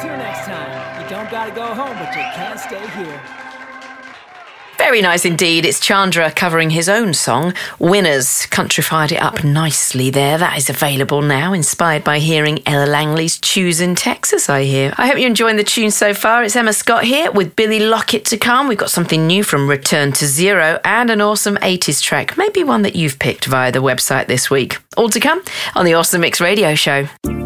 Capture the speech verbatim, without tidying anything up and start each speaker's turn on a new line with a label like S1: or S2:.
S1: Until next time, you don't gotta go home, but you can't stay here.
S2: Very nice indeed. It's Chandra covering his own song, Winners. Countrified it up nicely there. That is available now, inspired by hearing Ella Langley's Choosing Texas, I hear. I hope you're enjoying the tune so far. It's Emma Scott here with Billy Lockett to come. We've got something new from Return to Zero and an awesome eighties track, maybe one that you've picked via the website this week. All to come on the Awesome Mix Radio Show.